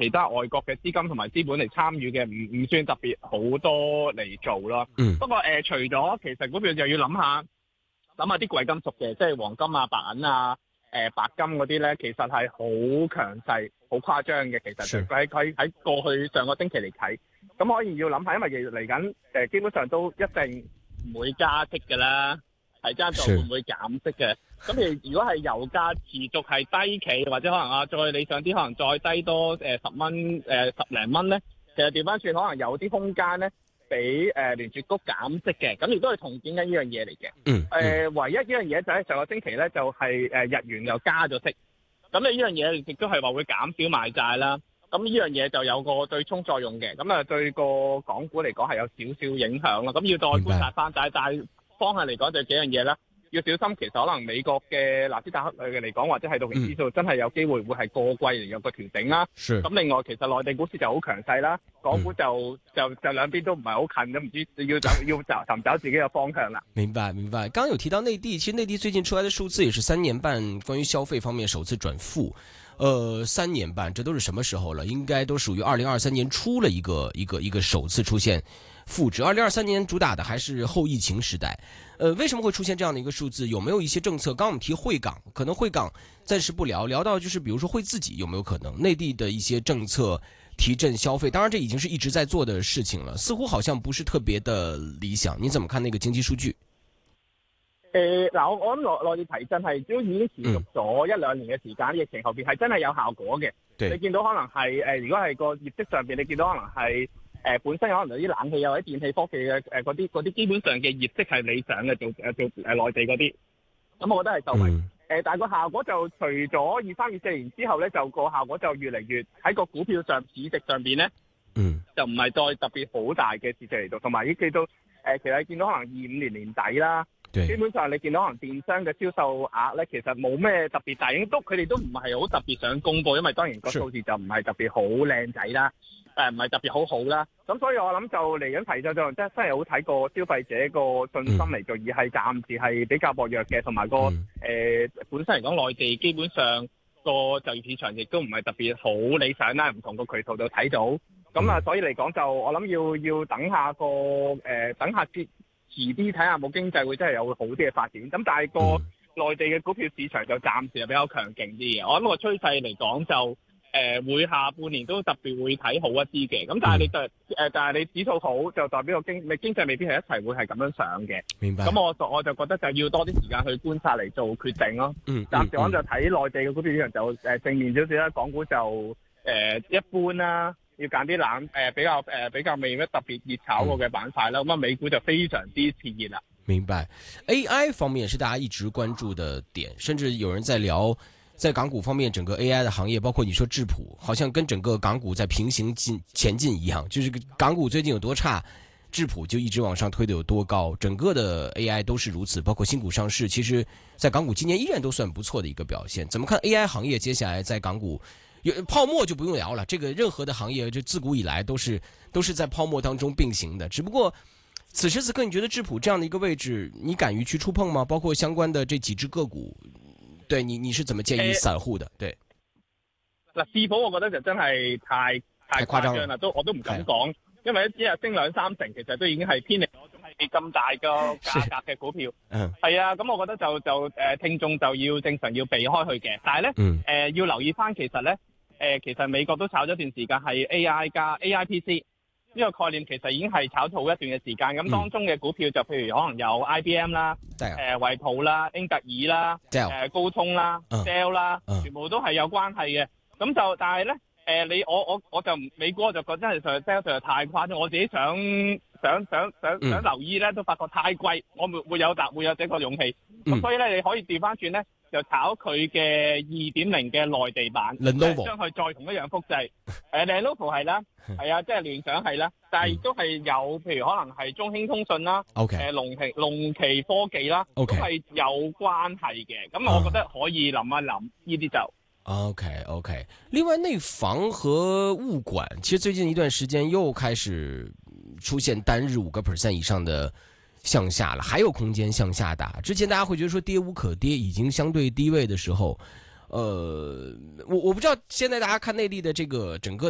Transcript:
其他外國嘅資金同埋資本嚟參與嘅，唔算特別好多嚟做咯。不過除咗其實股票就要諗下啲貴金屬嘅，即係黃金啊、白銀啊、白金嗰啲咧，其實係好強勢、好誇張嘅。其實佢喺過去上個星期嚟睇，咁可以要諗下，因為其實嚟緊基本上都一定唔會加息嘅啦，係爭在會唔會減息嘅。咁如果係油價持續係低企，或者可能再理想啲，可能再低多10蚊十零蚊咧，其實調翻轉可能有啲空間咧，俾聯儲局減息嘅。咁亦都係同件緊呢樣嘢嚟嘅。唯一呢樣嘢就係上個星期咧，就係日元又加咗息。咁你呢樣嘢亦都係話會減少買債啦。咁呢樣嘢就有個對沖作用嘅。咁啊對個港股嚟講係有少少影響啦。咁要再觀察翻，但係方向嚟講就幾樣嘢啦。要小心，其實可能美國嘅納斯達克嚟講，或者係道瓊指數真係有機會會係過季嚟有個調整啦。咁另外其實內地股市就好強勢啦，港股就兩邊都唔係好近，都唔知要尋找自己嘅方向啦。 明白。剛剛有提到內地，其實內地最近出來的數字也是3年半關於消費方面首次轉負。3年半，這都是什麼時候了？應該都屬於2023年初了一個首次出現負值。2023年主打的還是後疫情時代。為什麼會出現這樣的一個數字？有沒有一些政策？剛我們提匯港，可能匯港暫時不聊到就是比如說匯自己有沒有可能？內地的一些政策提振消費，當然這已經是一直在做的事情了，似乎好像不是特別的理想。你怎麼看那個經濟數據？ 我諗內地提振係都已經持續咗1-2年嘅時間，疫情後邊係真係有效果嘅。你見到可能係如果係個業績上邊，你見到可能係本身可能有啲冷氣啊或者電氣科技嘅嗰啲基本上嘅業績係理想嘅，做內地嗰啲，咁我覺得係受惠。但係個效果就除咗2、3、4年之後咧，就個效果就越嚟越喺個股票上市值上邊咧，就唔係再特別好大嘅市值嚟到，同埋已經見到其實你見到可能25年年底啦。基本上你見到可能電商嘅銷售額咧，其實冇咩特別大，佢哋都唔係好特別想公佈，因為當然個數字就唔係特別好靚仔啦，唔係特別好啦。咁所以我諗就嚟緊提就真係好睇個消費者個信心嚟做，而係暫時係比較薄弱嘅，同埋本身嚟講內地基本上個就業市場亦都唔係特別好理想啦，唔同個渠道就睇到。咁所以嚟講就我諗要等下等下遲啲睇下冇經濟會真係有好啲嘅發展，咁但係個內地嘅股票市場就暫時係比較強勁啲嘅。我諗個趨勢嚟講就會下半年都特別會睇好一啲嘅。咁但係你指數好就代表個經濟未必係一齊會係咁樣上嘅。明白。咁我就覺得就要多啲時間去觀察嚟做決定咯。暫時我就睇內地嘅股票市場就正面少少啦，港股就一般啦。要揀啲比較未乜特別熱炒過嘅板塊啦，咁美股就非常之熾熱啦。 明白 ，AI 方面是大家一直關注的點，甚至有人在聊，在港股方面整個 AI 的行業，包括你說智譜，好像跟整個港股在平行前進一樣，就是港股最近有多差，智譜就一直往上推得有多高，整個的 AI 都是如此，包括新股上市，其實在港股今年依然都算不錯的一個表現。怎麼看 AI 行業接下來在港股？泡沫就不用聊了，這個任何的行業就自古以來都是在泡沫當中並行的。只不過此時此刻，你覺得智譜這樣的一個位置，你敢於去觸碰嗎？包括相關的這幾隻個股，對你是怎麼建議散戶的？對， 嗱，智譜我覺得就真係太誇張啦，我都唔敢講，因為一日升2-3成，其實都已經係偏離咗種係咁大個價格嘅股票。係啊，咁我覺得就聽眾就要正常要避開佢嘅，但係咧要留意翻，其實咧。其實美國都炒咗一段時間係 AI 加 AIPC 呢個概念，其實已經係炒咗好一段嘅時間。咁當中嘅股票就譬如可能有 IBM 啦、惠普啦、英特爾啦、高通啦、Dell 啦，全部都係有關係嘅。咁就但係咧，我就美股我就覺得真係實在太誇張。我自己想留意咧，都發覺太貴，我會有這個勇氣。咁所以咧，你可以調翻轉咧。就炒佢嘅2.0嘅內地版，將佢再同一樣複製。Lenovo 係啦，係啊，即係聯想係啦，但係亦都係有，譬如可能係中興通訊啦，龍旗科技啦，都係有關係嘅。咁我覺得可以諗一諗呢啲就。 OK。另外，內房和物管，其實最近一段時間又開始出現單日5% 以上的向下了，還有空間向下打。之前大家會覺得說跌無可跌，已經相對低位的時候，我不知道現在大家看內地的這個整個